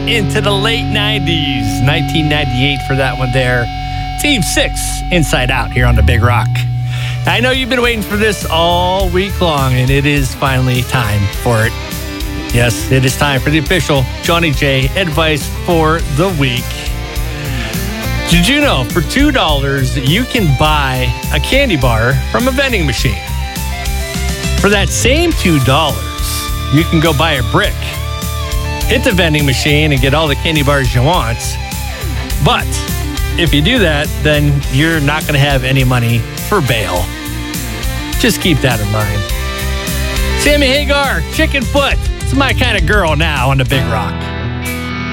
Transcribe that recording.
into the late 90s. 1998 for that one there. Team 6, Inside Out here on the Big Rock. I know you've been waiting for this all week long, and it is finally time for it. Yes, it is time for the official Johnny J advice for the week. Did you know for $2 you can buy a candy bar from a vending machine? For that same $2, you can go buy a brick, hit the vending machine, and get all the candy bars you want. But if you do that, then you're not going to have any money for bail. Just keep that in mind. Sammy Hagar, Chicken Foot. It's my kind of girl now on the Big Rock.